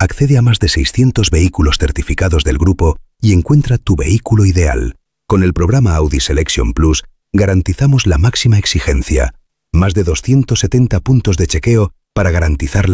accede a más de 600 vehículos certificados del grupo y encuentra tu vehículo ideal. Con el programa Audi Selection Plus garantizamos la máxima exigencia. Más de 270 puntos de chequeo para garantizar la